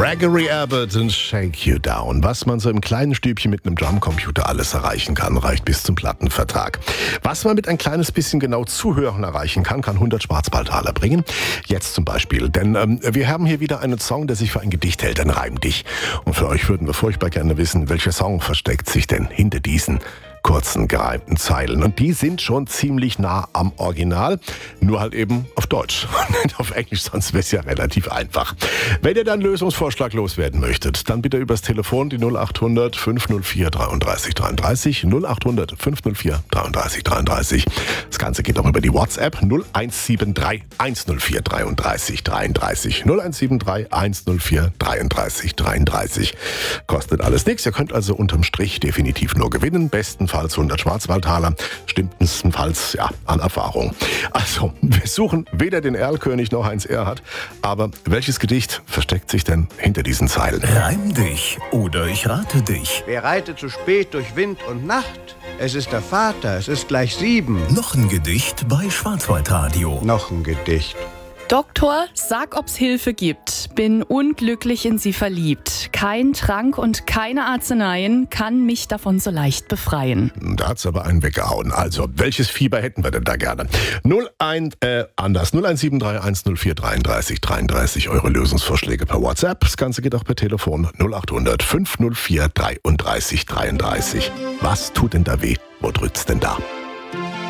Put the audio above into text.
Gregory Abbott und Shake You Down. Was man so im kleinen Stübchen mit einem Drumcomputer alles erreichen kann, reicht bis zum Plattenvertrag. Was man mit ein kleines bisschen genau Zuhören erreichen kann, kann 100 Schwarzwaldtaler bringen. Jetzt zum Beispiel, denn wir haben hier wieder einen Song, der sich für ein Gedicht hält, ein Reim dich. Und für euch würden wir furchtbar gerne wissen, welcher Song versteckt sich denn hinter diesen kurzen, gereimten Zeilen. Und die sind schon ziemlich nah am Original, nur halt eben auf Deutsch und nicht auf Englisch, sonst wäre es ja relativ einfach. Wenn ihr dann einen Lösungsvorschlag loswerden möchtet, dann bitte übers Telefon die 0800 504 33 33, 0800 504 33 33. Das Ganze geht auch über die WhatsApp 0173 104 33 33, 0173 104 33 33. Kostet alles nichts, ihr könnt also unterm Strich definitiv nur gewinnen, bestenfalls 100 Schwarzwaldtaler, schlimmstenfalls ja an Erfahrung. Also, wir suchen weder den Erlkönig noch Heinz Erhardt, aber welches Gedicht versteckt sich denn hinter diesen Zeilen? Reim dich oder ich rate dich. Wer reitet zu spät durch Wind und Nacht? Es ist der Vater, es ist gleich 7. Noch ein Gedicht bei Schwarzwaldradio. Noch ein Gedicht. Doktor, sag, ob's Hilfe gibt. Bin unglücklich in Sie verliebt. Kein Trank und keine Arzneien kann mich davon so leicht befreien. Da hat's aber einen weggehauen. Also, welches Fieber hätten wir denn da gerne? 0173 104 33 33. Eure Lösungsvorschläge per WhatsApp. Das Ganze geht auch per Telefon 0800 504 33 33. Was tut denn da weh? Wo drückt's denn da?